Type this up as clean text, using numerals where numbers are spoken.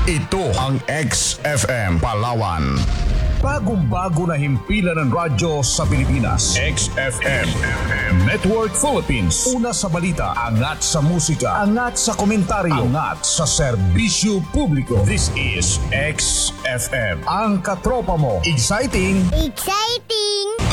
Ito ang XFM Palawan. Bagong-bago na himpilan ng radyo sa Pilipinas. XFM Network Philippines. Una sa balita, angat sa musika, angat sa komentaryo, angat sa serbisyo publiko. This is XFM. Ang katropa mo. Exciting! Exciting!